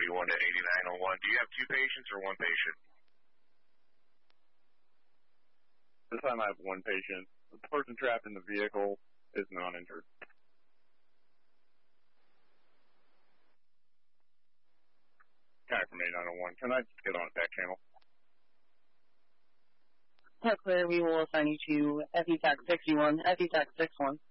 71 to 8901. Do you have 2 patients or 1 patient? This time I have 1 patient. The person trapped in the vehicle is non-injured. Guy from 8901. Can I just get on a back channel? Yeah, clear. We will assign you to FE TAC 61, FE TAC 61.